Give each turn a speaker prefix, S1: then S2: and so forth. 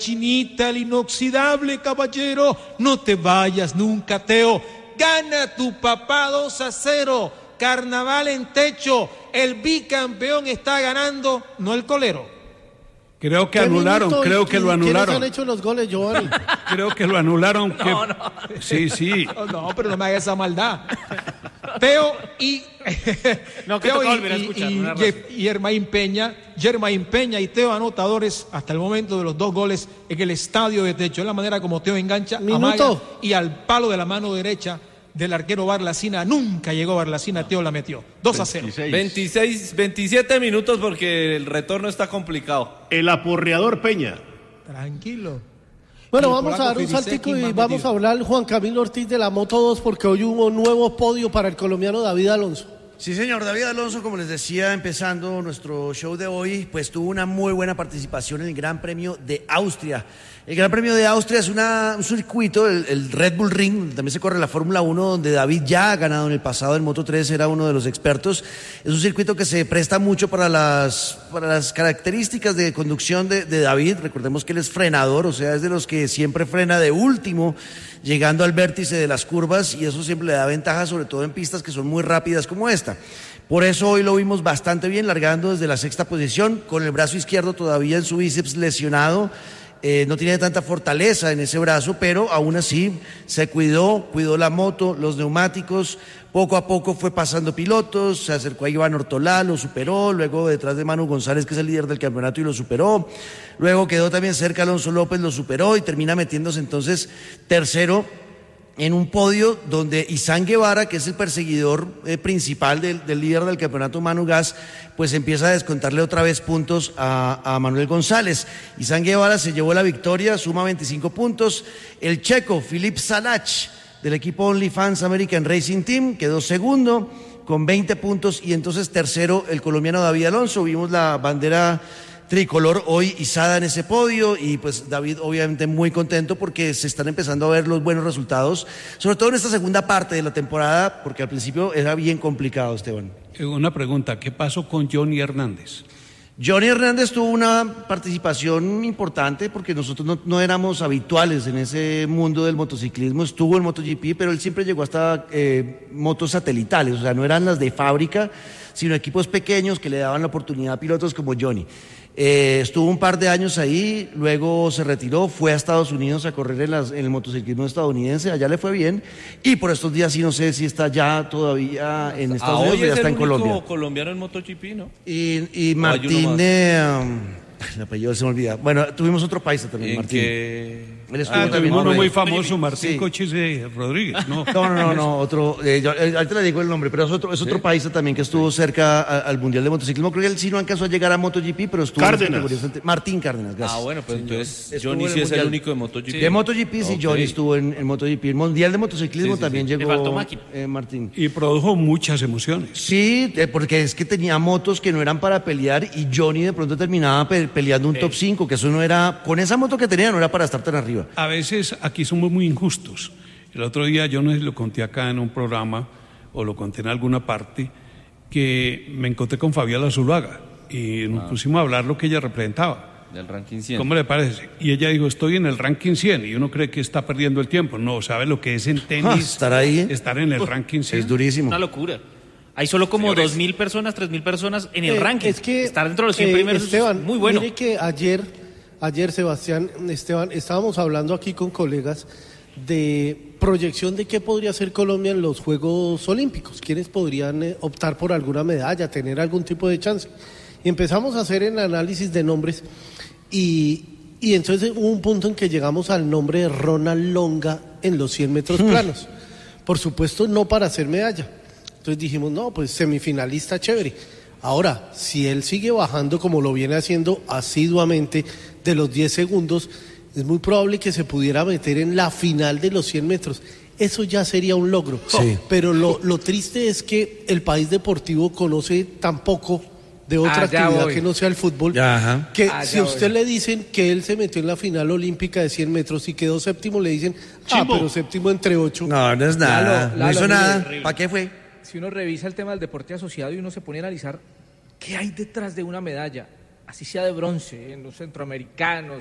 S1: Chinita, el inoxidable caballero, no te vayas nunca, Teo. Gana tu papá 2-0. Carnaval en techo. El bicampeón está ganando, no el colero.
S2: Creo que anularon, creo que lo anularon.
S3: ¿Quiénes han hecho los goles, Giovanni?
S2: Creo que lo anularon.
S4: No.
S2: Sí.
S1: No, pero no me haga esa maldad. Teo y
S4: No, que toca volver a escuchar.
S1: Y Germain Peña y Teo anotadores hasta el momento de los 2 goles en el estadio de techo. Es la manera como Teo engancha, amaga, y al palo de la mano derecha del arquero Barlacina. Nunca llegó Barlacina, Teo la metió. 2-0.
S4: 27 minutos porque el retorno está complicado.
S5: El aporreador Peña.
S1: Tranquilo.
S3: Bueno, vamos a dar un saltico y vamos a hablar Juan Camilo Ortiz de la Moto 2 porque hoy hubo un nuevo podio para el colombiano David Alonso.
S6: Sí, señor, David Alonso, como les decía, empezando nuestro show de hoy, pues tuvo una muy buena participación en el Gran Premio de Austria. El Gran Premio de Austria es un circuito, el Red Bull Ring, donde también se corre la Fórmula 1, donde David ya ha ganado en el pasado, en Moto 3 era uno de los expertos. Es un circuito que se presta mucho para las características de conducción de David. Recordemos que él es frenador, o sea, es de los que siempre frena de último, llegando al vértice de las curvas, y eso siempre le da ventaja, sobre todo en pistas que son muy rápidas como esta. Por eso hoy lo vimos bastante bien, largando desde la 6ª posición, con el brazo izquierdo todavía en su bíceps lesionado. No tiene tanta fortaleza en ese brazo, pero aún así se cuidó la moto, los neumáticos. Poco a poco fue pasando pilotos, se acercó a Iván Ortolá, lo superó, luego detrás de Manu González, que es el líder del campeonato, y lo superó. Luego quedó también cerca Alonso López, lo superó y termina metiéndose entonces tercero en un podio donde Izán Guevara, que es el perseguidor principal del líder del campeonato, Manu Gas, pues empieza a descontarle otra vez puntos a Manuel González. Izán Guevara se llevó la victoria, suma 25 puntos. El checo, Filip Salach, del equipo OnlyFans American Racing Team, quedó segundo con 20 puntos, y entonces tercero el colombiano David Alonso. Vimos la bandera tricolor hoy izada en ese podio, y pues David obviamente muy contento porque se están empezando a ver los buenos resultados, sobre todo en esta segunda parte de la temporada, porque al principio era bien complicado, Esteban.
S2: Una pregunta, ¿qué pasó con Johnny Hernández?
S6: Johnny Hernández tuvo una participación importante porque nosotros no éramos habituales en ese mundo del motociclismo. Estuvo en MotoGP, pero él siempre llegó hasta motos satelitales, o sea, no eran las de fábrica, sino equipos pequeños que le daban la oportunidad a pilotos como Johnny. Estuvo un par de años ahí, luego se retiró, fue a Estados Unidos a correr en el motociclismo estadounidense, allá le fue bien, y por estos días sí no sé si está ya todavía en Estados Unidos o ya está en Colombia.
S4: Hoy es el único colombiano en MotoGP, ¿no?
S6: Y Martín, el apellido se me olvida. Bueno, tuvimos otro paisa también, Martín.
S2: También uno muy famoso, Martín Cochise Rodríguez, ¿no?
S6: No, otro, ahorita le digo el nombre, pero es otro paisa también que estuvo cerca al Mundial de Motociclismo. Creo que él sí no alcanzó a llegar a MotoGP, pero estuvo Martín Cárdenas, gracias.
S4: Bueno, pues entonces Johnny sí es el único de MotoGP.
S6: De MotoGP sí, Johnny estuvo en MotoGP. El Mundial de Motociclismo también llegó Martín.
S2: Y produjo muchas emociones.
S6: Sí, porque es que tenía motos que no eran para pelear, y Johnny de pronto terminaba peleando un top 5, que eso no era, con esa moto que tenía no era para estar tan arriba.
S2: A veces aquí somos muy injustos. El otro día yo no sé si lo conté acá en un programa o lo conté en alguna parte, que me encontré con Fabiola Zuluaga y nos pusimos a hablar lo que ella representaba.
S4: Del ranking 100.
S2: ¿Cómo le parece? Y ella dijo, estoy en el ranking 100, y uno cree que está perdiendo el tiempo. No, ¿sabe lo que es en tenis?
S6: Estar ahí.
S2: Estar en el ranking 100.
S6: Es durísimo.
S4: Una locura. Hay solo como 2.000 personas, 3.000 personas en el ranking.
S3: Es que
S4: estar dentro de los 100 primeros
S3: Esteban,
S4: es muy bueno.
S3: Mire que ayer Esteban, estábamos hablando aquí con colegas de proyección de qué podría hacer Colombia en los Juegos Olímpicos, quiénes podrían optar por alguna medalla, tener algún tipo de chance. Y empezamos a hacer el análisis de nombres, y entonces hubo un punto en que llegamos al nombre de Ronald Longa en los 100 metros planos. Por supuesto, no para hacer medalla. Entonces dijimos, no, pues semifinalista chévere. Ahora, si él sigue bajando como lo viene haciendo asiduamente de los 10 segundos, es muy probable que se pudiera meter en la final de los 100 metros. Eso ya sería un logro.
S6: Sí.
S3: Pero lo triste es que el país deportivo conoce tan poco de otra actividad que no sea el fútbol, que si a usted le dicen que él se metió en la final olímpica de 100 metros y quedó séptimo, le dicen, pero séptimo entre 8.
S6: No es nada, no hizo nada. ¿Para qué fue?
S7: Si uno revisa el tema del deporte asociado y uno se pone a analizar qué hay detrás de una medalla, así sea de bronce, en los centroamericanos,